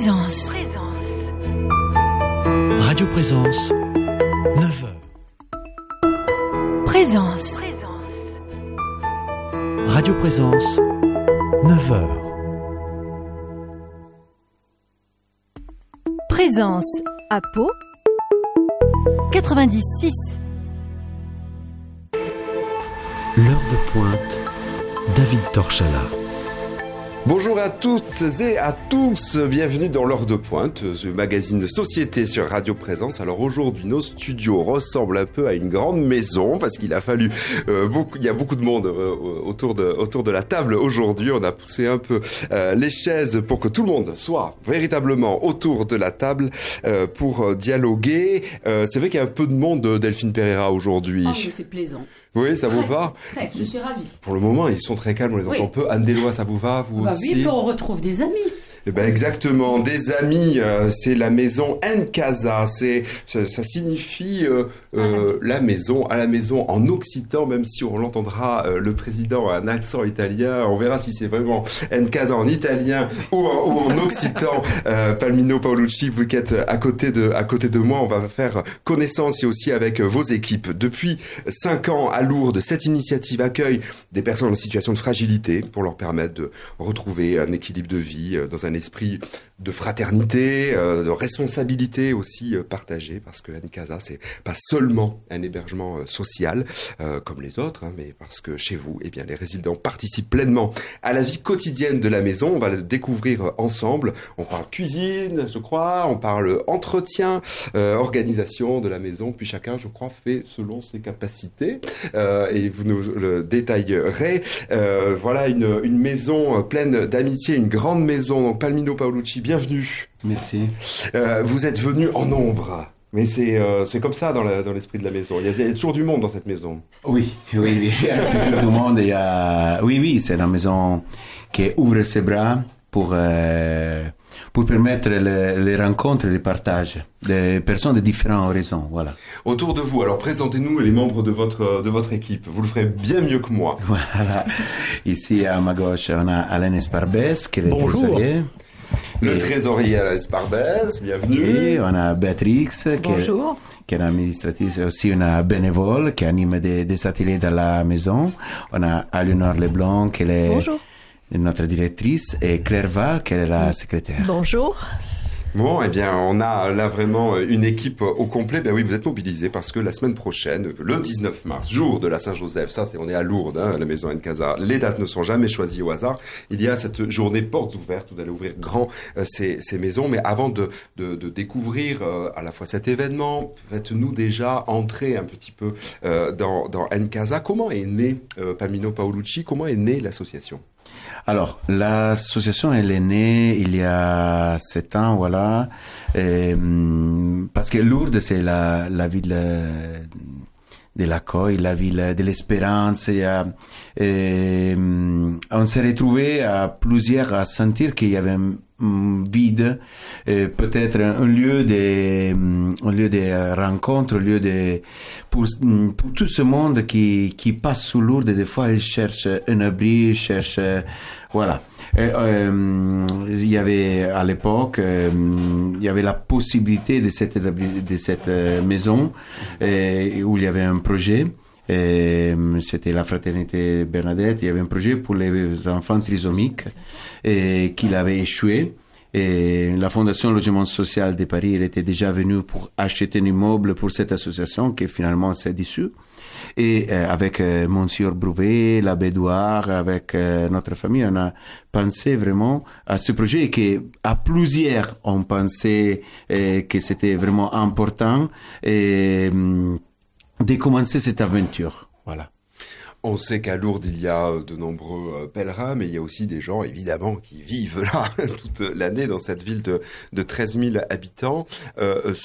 Présence. Radio Présence, 9h. Présence. Radio Présence, 9h. Présence à Pau, 96. L'heure de pointe, David Torchala. Bonjour à toutes et à tous, bienvenue dans l'heure de pointe, ce magazine de société sur Radio Présence. Alors aujourd'hui, nos studios ressemblent un peu à une grande maison parce qu'il a fallu il y a beaucoup de monde autour de la table aujourd'hui. On a poussé un peu les chaises pour que tout le monde soit véritablement autour de la table pour dialoguer. C'est vrai qu'il y a un peu de monde, Delphine Pereira, aujourd'hui. Oh, mais c'est plaisant. Oui, ça vous va ? Très, je suis ravie. Pour le moment, ils sont très calmes, on les entend peu. Anne Deslois, ça vous va, vous aussi ? Oui, puis on retrouve des amis. Eh ben exactement, des amis, c'est la maison Nkasa, ça signifie la maison, à la maison en occitan, même si on l'entendra le président a un accent italien, on verra si c'est vraiment Nkasa en italien ou en occitan. Palmino Paolucci, vous qui êtes à côté de moi, on va faire connaissance et aussi avec vos équipes. Depuis 5 ans à Lourdes, cette initiative accueille des personnes en situation de fragilité pour leur permettre de retrouver un équilibre de vie dans un esprit de fraternité, de responsabilité aussi partagée, parce que Nkasa, c'est pas seulement un hébergement social comme les autres, mais parce que chez vous, eh bien, les résidents participent pleinement à la vie quotidienne de la maison. On va le découvrir ensemble. On parle cuisine, je crois, on parle entretien, organisation de la maison, puis chacun, je crois, fait selon ses capacités, et vous nous le détaillerez. Voilà une maison pleine d'amitié, une grande maison. Donc Palmino Paolucci, bienvenue. Merci. Vous êtes venu en nombre, mais c'est comme ça dans l'esprit de la maison. Il y a toujours du monde dans cette maison. Oui, il y a toujours du monde. Oui, c'est une maison qui ouvre ses bras pour permettre les rencontres et les partages des personnes de différents horizons. Voilà. Autour de vous, alors présentez-nous les membres de votre équipe. Vous le ferez bien mieux que moi. Voilà. Ici à ma gauche, on a Alain Esparbès, qui est le trésorier. Le trésorier Alain Esparbès, bienvenue. Et on a Béatrix, qui est l'administratrice, aussi une bénévole qui anime des ateliers dans la maison. On a Aléonore Leblanc, qui est notre directrice, et Claire Val, qui est la secrétaire. Bonjour. Bon, eh bien, on a là vraiment une équipe au complet. Ben oui, vous êtes mobilisés parce que la semaine prochaine, le 19 mars, jour de la Saint-Joseph, on est à Lourdes, la maison Nkasa. Les dates ne sont jamais choisies au hasard. Il y a cette journée portes ouvertes où vous allez ouvrir grand ces maisons. Mais avant de découvrir à la fois cet événement, faites-nous déjà entrer un petit peu dans Nkasa. Comment est né Palmino Paolucci? Comment est née l'association? Alors, l'association, elle est née il y a 7 ans, voilà, parce que Lourdes, c'est la ville de l'accueil, la ville de l'espérance. On s'est retrouvés à plusieurs à sentir qu'il y avait un vide, peut-être un lieu de rencontre, pour tout ce monde qui passe sous Lourdes. Des fois, il cherche un abri, voilà. Il y avait à l'époque, il y avait la possibilité de cette maison où il y avait un projet. C'était la Fraternité Bernadette. Il y avait un projet pour les enfants trisomiques qu'il avait échoué. Et la Fondation Logement Social de Paris, elle était déjà venue pour acheter un immeuble pour cette association qui finalement s'est dissoute. Et avec Monsieur Brouvet, l'abbé Douard, avec notre famille, on a pensé vraiment à ce projet et qu'à plusieurs, on pensait que c'était vraiment important de commencer cette aventure. Voilà. On sait qu'à Lourdes, il y a de nombreux pèlerins, mais il y a aussi des gens, évidemment, qui vivent là toute l'année dans cette ville de 13 000 habitants.